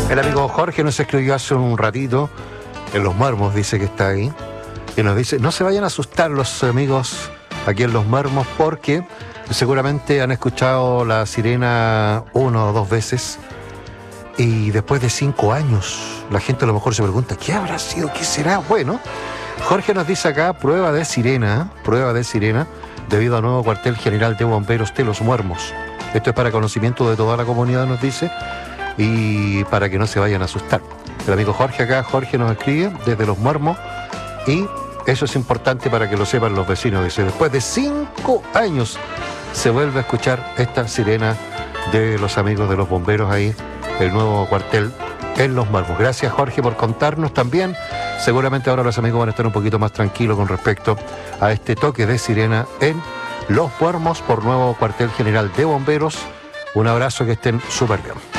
El amigo Jorge nos escribió hace un ratito, en Los Marmos dice que está ahí, y nos dice, no se vayan a asustar los amigos aquí en Los Marmos, porque seguramente han escuchado la sirena 1 o 2 veces, y después de 5 años, la gente a lo mejor se pregunta, ¿qué habrá sido? ¿Qué será? Bueno, Jorge nos dice acá, prueba de sirena, debido al nuevo cuartel general de bomberos de Los Marmos. Esto es para conocimiento de toda la comunidad, nos dice, y para que no se vayan a asustar. El amigo Jorge acá, Jorge nos escribe desde Los Marmos, y eso es importante para que lo sepan los vecinos. Dice, después de 5 años se vuelve a escuchar esta sirena de los amigos de los bomberos ahí, el nuevo cuartel en Los Marmos. Gracias, Jorge, por contarnos también. Seguramente ahora los amigos van a estar un poquito más tranquilos con respecto a este toque de sirena en Los Marmos por nuevo cuartel general de bomberos. Un abrazo, que estén súper bien.